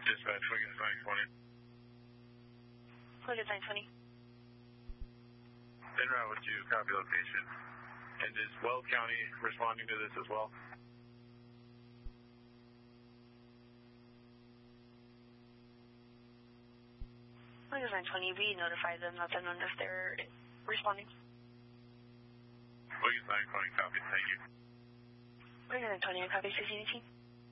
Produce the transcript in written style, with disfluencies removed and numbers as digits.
Dispatch, Wiggins 920. Wiggins 920. En route with you, copy location. And is Weld County responding to this as well? Wiggins 920, we notified them, let them know if they're responding. Wiggins 920, copy, thank you. Wiggins 920, copy 1618.